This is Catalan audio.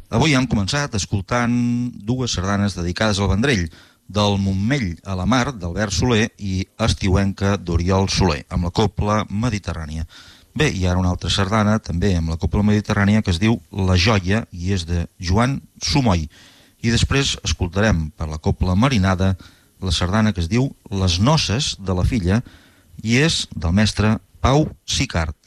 Avui hem començat escoltant dues sardanes dedicades al Vendrell, del Montmell a la Mar, d'Albert Soler, i Estiuenca, d'Oriol Soler, amb la Cobla Mediterrània. Bé, hi ha una altra sardana, també amb la Cobla Mediterrània, que es diu La Joia, i és de Joan Sumoy. I després escoltarem per la Cobla Marinada la sardana que es diu Les noces de la filla, i és del mestre Pau Sicart.